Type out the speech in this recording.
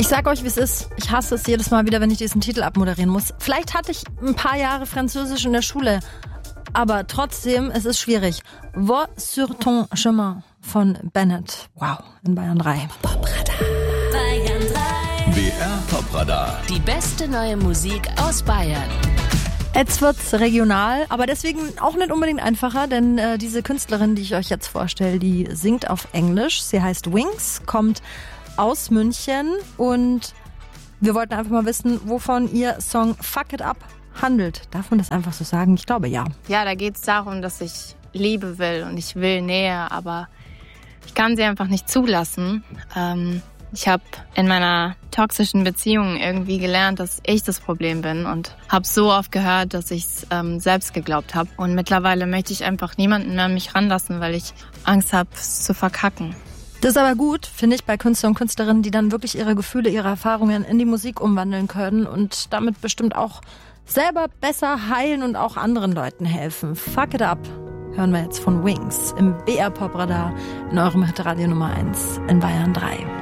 sag euch, wie es ist. Ich hasse es jedes Mal wieder, wenn ich diesen Titel abmoderieren muss. Vielleicht hatte ich ein paar Jahre Französisch in der Schule, aber trotzdem, es ist schwierig. Va sur ton chemin von Bennett. Wow, in Bayern 3. Popradar. Bayern 3. BR Popradar. Die beste neue Musik aus Bayern. Jetzt wird's regional, aber deswegen auch nicht unbedingt einfacher, denn diese Künstlerin, die ich euch jetzt vorstelle, die singt auf Englisch. Sie heißt Wings, kommt aus München und wir wollten einfach mal wissen, wovon ihr Song Fuck It Up handelt. Darf man das einfach so sagen? Ich glaube, ja. Ja, da geht es darum, dass ich Liebe will und ich will Nähe, aber ich kann sie einfach nicht zulassen. Ich habe in meiner toxischen Beziehung irgendwie gelernt, dass ich das Problem bin und habe so oft gehört, dass ich es selbst geglaubt habe. Und mittlerweile möchte ich einfach niemanden mehr an mich ranlassen, weil ich Angst habe, es zu verkacken. Das ist aber gut, finde ich, bei Künstler und Künstlerinnen, die dann wirklich ihre Gefühle, ihre Erfahrungen in die Musik umwandeln können und damit bestimmt auch selber besser heilen und auch anderen Leuten helfen. Fuck It Up hören wir jetzt von Wings im BR Popradar in eurem Hitradio Nummer 1 in Bayern 3.